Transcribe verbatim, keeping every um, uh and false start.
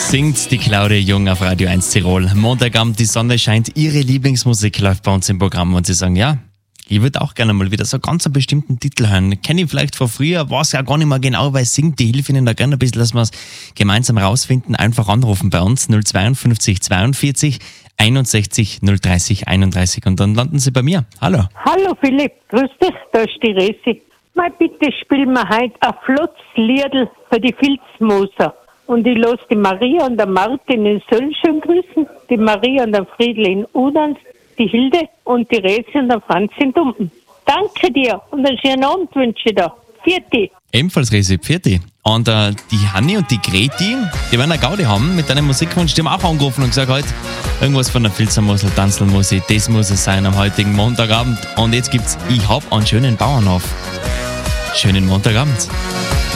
Singt die Claudia Jung auf Radio eins Tirol. Montagabend, die Sonne scheint, ihre Lieblingsmusik läuft bei uns im Programm und sie sagen, ja, ich würde auch gerne mal wieder so ganz einen bestimmten Titel hören. Kenne ich vielleicht von früher, weiß ja gar nicht mehr genau, weil singt die hilft Ihnen da gerne ein bisschen, dass wir es gemeinsam rausfinden. Einfach anrufen bei uns null zweiundfünfzig zweiundvierzig einundsechzig null dreißig einunddreißig und dann landen Sie bei mir. Hallo. Hallo Philipp, grüß dich, da ist die Resi. Mal bitte spielen wir heute ein flottes Liedl für die Filzmoser. Und ich lasse die Maria und der Martin in Sölln schön grüßen, die Maria und der Friedl in Udans, die Hilde und die Resi und der Franz in Dumpen. Danke dir und einen schönen Abend wünsche ich dir. Vierte. Ebenfalls Resi, vierte. Und äh, die Hanni und die Greti, die werden eine Gaudi haben mit deinem Musikwunsch, die haben auch angerufen und gesagt, heute irgendwas von der Filzermusel, Tanzelmusik, das muss es sein am heutigen Montagabend. Und jetzt gibt's Ich hab einen schönen Bauernhof. Schönen Montagabend.